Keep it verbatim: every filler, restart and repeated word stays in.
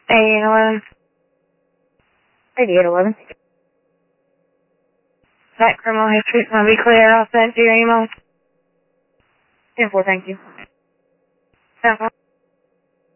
eighty-eight eleven. eighty-eight eleven. That criminal history is going to be clear. I'll send it to your email. ten four, thank you. ten four.